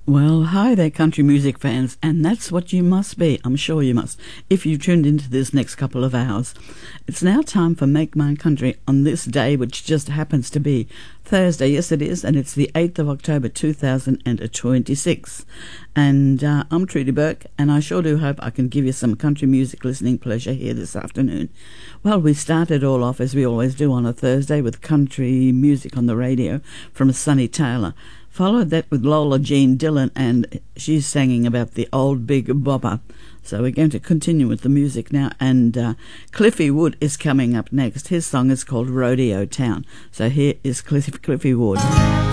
Well, hi there, country music fans, and that's what you must be, I'm sure you must, if you've tuned into this next couple of hours. It's now time for Make Mine Country on this day, which just happens to be Thursday. Yes, it is, and it's the 8th of October 2026. And I'm Trudy Burke, and I sure do hope I can give you some country music listening pleasure here this afternoon. Well, we started all off, as we always do on a Thursday, with country music on the radio from Sonny Taylor. Followed that with Lola Jean Dillon, and she's singing about the old big bopper. So we're going to continue with the music now, and Cliffy Wood is coming up next. His song is called Rodeo Town. So here is Cliffy Wood.